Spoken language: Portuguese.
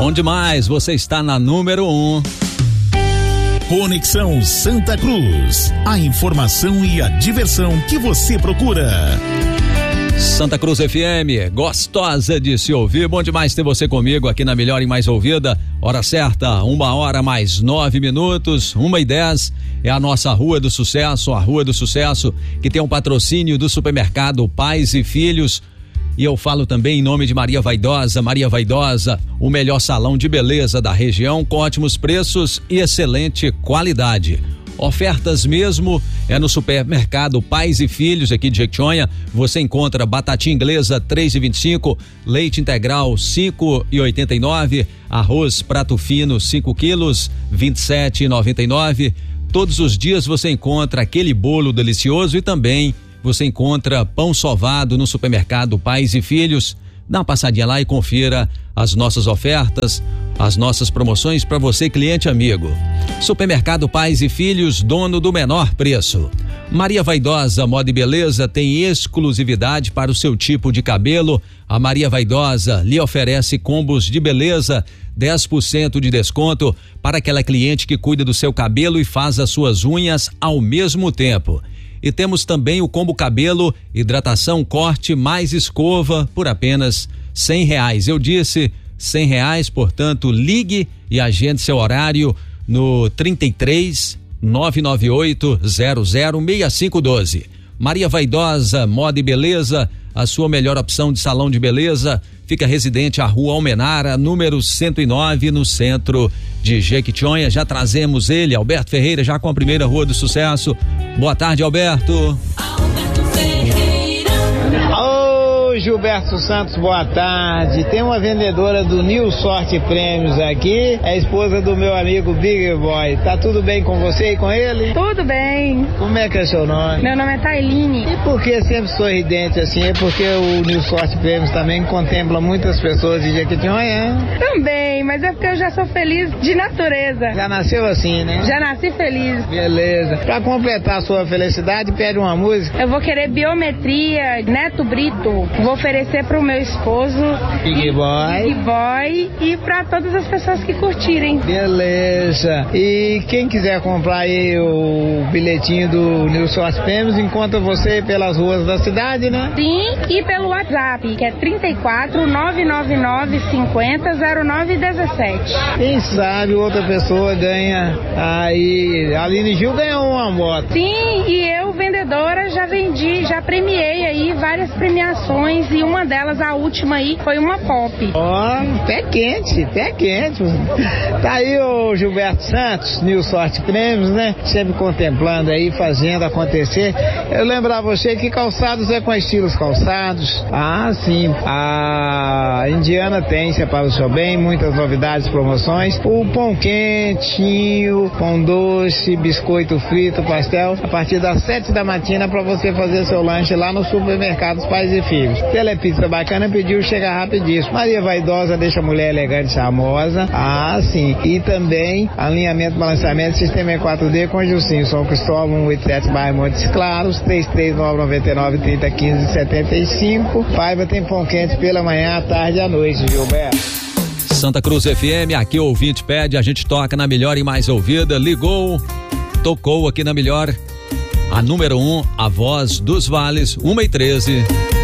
Bom demais, você está na número 1. Conexão Santa Cruz, a informação e a diversão que você procura. Santa Cruz FM, gostosa de se ouvir, bom demais ter você comigo aqui na melhor e mais ouvida. Hora certa, 1h mais 9 minutos, 1h10, é a nossa Rua do Sucesso, a Rua do Sucesso, que tem um patrocínio do supermercado Pais e Filhos. E eu falo também em nome de Maria Vaidosa, o melhor salão de beleza da região, com ótimos preços e excelente qualidade. Ofertas mesmo é no supermercado Pais e Filhos aqui de Jequitinhonha. Você encontra batatinha inglesa 3,25, leite integral 5,89, arroz prato fino 5 quilos 27,99. Todos os dias você encontra aquele bolo delicioso e também você encontra pão sovado no supermercado Pais e Filhos. Dá uma passadinha lá e confira as nossas ofertas, as nossas promoções para você, cliente amigo. Supermercado Pais e Filhos, dono do menor preço. Maria Vaidosa Moda e Beleza tem exclusividade para o seu tipo de cabelo. A Maria Vaidosa lhe oferece combos de beleza, 10% de desconto para aquela cliente que cuida do seu cabelo e faz as suas unhas ao mesmo tempo. E temos também o combo cabelo, hidratação, corte mais escova por apenas R$100. Eu disse R$100, portanto ligue e agende seu horário no 33 998 006512. Maria Vaidosa Moda e Beleza, a sua melhor opção de salão de beleza, fica residente à Rua Almenara, número 109, no centro de Jequitinhonha. Já trazemos ele, Alberto Ferreira, já com a primeira Rua do Sucesso. Boa tarde, Alberto. Alberto Ferreira. Gilberto Santos, boa tarde. Tem uma vendedora do New Sorte Prêmios aqui, é a esposa do meu amigo Big Boy. Tá tudo bem com você e com ele? Tudo bem. Como é que é seu nome? Meu nome é Tailine. E por que sempre sorridente assim? É porque o New Sorte Prêmios também contempla muitas pessoas de Jequitinhonha? Também, mas é porque eu já sou feliz de natureza. Já nasceu assim, né? Já nasci feliz. Beleza. Pra completar a sua felicidade, pede uma música. Eu vou querer Biometria, Neto Brito. Vou oferecer pro meu esposo Big Boy e pra todas as pessoas que curtirem. Beleza. E quem quiser comprar aí o bilhetinho do New Sorte Prêmios, encontra você pelas ruas da cidade, né? Sim, e pelo WhatsApp, que é 34 999 50 0917. Quem sabe outra pessoa ganha aí. A Aline Gil ganhou uma moto. Sim, e eu, vendedora, já vendi, já premiei aí várias premiações e uma delas, a última aí, foi uma pop. Pé quente. Tá aí o Gilberto Santos, New Sorte Prêmios, né? Sempre contemplando aí, fazendo acontecer. Eu lembro a você que calçados é com estilos calçados. Ah, sim. A Indiana tem, para o seu bem, muitas novidades, promoções. O pão quentinho, pão doce, biscoito frito, pastel, a partir das 7 da matina para você fazer seu lanche lá no supermercado Pais e Filhos. Telepizza bacana, pediu, chega rapidíssimo. Maria Vaidosa deixa a mulher elegante, charmosa. Ah, sim. E também alinhamento, balanceamento, sistema E4D com Gilcinho, São Cristóvão, 187, bairro Montes Claros, 33999 301575. Paiva tem pão quente pela manhã, à tarde e à noite, Gilberto. Santa Cruz FM, aqui o ouvinte pede, a gente toca na melhor e mais ouvida, ligou, tocou aqui na melhor, a número 1, a voz dos vales, 1h13.